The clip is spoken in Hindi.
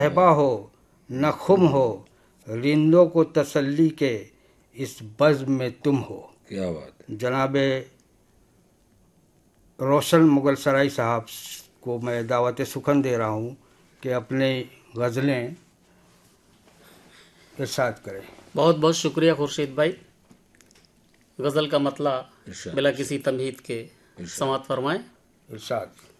रहबा हो न खुम हो, रिंदों को तसल्ली के इस बज़्म में तुम हो। क्या बात है। जनाबे रोशन मुगल सराय साहब को मैं दावत सुखन दे रहा हूँ कि अपने गज़लें इरशाद करें। बहुत बहुत शुक्रिया खुर्शीद भाई। गज़ल का मतला इरशाद, बिला किसी तमहीद के इरशाद। समात फरमाएं। इरशाद।